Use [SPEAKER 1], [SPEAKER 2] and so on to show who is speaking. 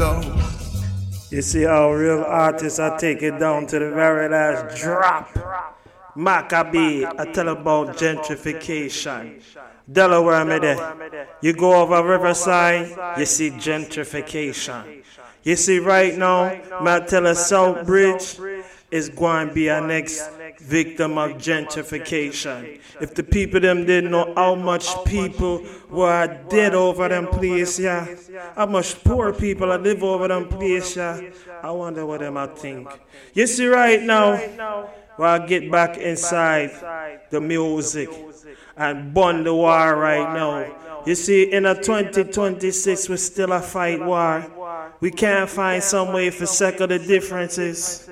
[SPEAKER 1] You see how real artists are taking it down to the very last drop. Maccabee, I tell about gentrification. Delaware, me there. You go over Riverside, you see gentrification. You see right now, I tell a South Bridge is going to be our next victim of gentrification. If the people them didn't know how much people were dead over them place, yeah, how much poor people live over them place, yeah, I wonder what them I think. You see right now, I get back inside the music and burn the war right now. You see, in a 2026, we still a fight war. We can't find some way for settle the differences.